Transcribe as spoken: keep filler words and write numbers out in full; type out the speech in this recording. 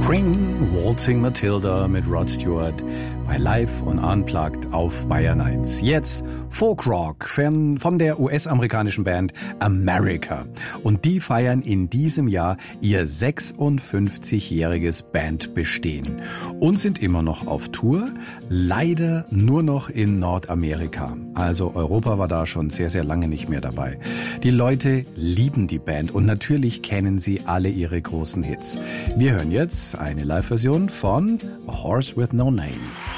Spring, Waltzing Matilda mit Rod Stewart bei Live und Unplugged auf Bayern eins. Jetzt Folkrock von, von der U S-amerikanischen Band America. Und die feiern in diesem Jahr ihr sechsundfünfzigjähriges Bandbestehen und sind immer noch auf Tour, leider nur noch in Nordamerika. Also Europa war da schon sehr, sehr lange nicht mehr dabei. Die Leute lieben die Band und natürlich kennen sie alle ihre großen Hits. Wir hören jetzt eine Live-Version von A Horse with No Name.